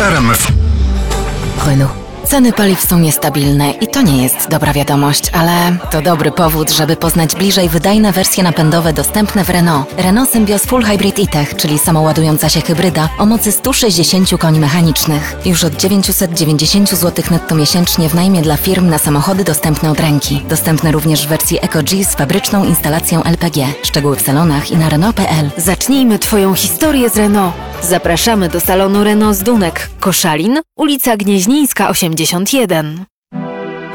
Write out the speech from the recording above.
RMF. Renault. Ceny paliw są niestabilne i to nie jest dobra wiadomość, ale to dobry powód, żeby poznać bliżej wydajne wersje napędowe dostępne w Renault. Renault Symbioz Full Hybrid E-Tech, czyli samoładująca się hybryda o mocy 160 koni mechanicznych. Już od 990 zł netto miesięcznie w najmie dla firm na samochody dostępne od ręki. Dostępne również w wersji Eco-G z fabryczną instalacją LPG. Szczegóły w salonach i na Renault.pl. Zacznijmy Twoją historię z Renault. Zapraszamy do salonu Renault z Dunek, Koszalin, ulica Gnieźnieńska 81.